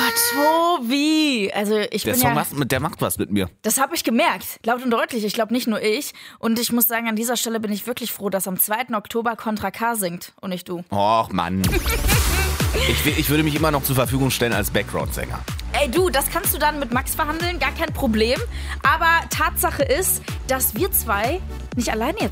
Tobi. Also Der Song der macht was mit mir. Das habe ich gemerkt, laut und deutlich. Ich glaube nicht nur ich. Und ich muss sagen, an dieser Stelle bin ich wirklich froh, dass am 2. Oktober Contra K singt und nicht du. Och, Mann. Ich würde mich immer noch zur Verfügung stellen als Background-Sänger. Ey du, das kannst du dann mit Max verhandeln, gar kein Problem. Aber Tatsache ist, dass wir zwei nicht alleine jetzt